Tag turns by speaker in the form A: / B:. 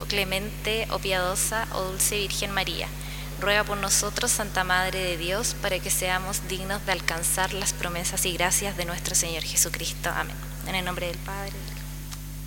A: clemente, oh piadosa, oh dulce Virgen María, ruega por nosotros, Santa Madre de Dios, para que seamos dignos de alcanzar las promesas y gracias de nuestro Señor Jesucristo. Amén. En el nombre del Padre,